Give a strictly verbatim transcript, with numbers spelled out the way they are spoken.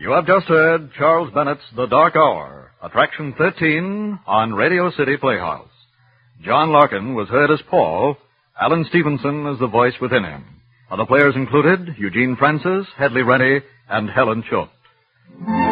You have just heard Charles Bennett's The Dark Hour, Attraction thirteen on Radio City Playhouse. John Larkin was heard as Paul, Alan Stevenson as the voice within him. Other players included Eugene Francis, Hedley Rennie, and Helen Choate.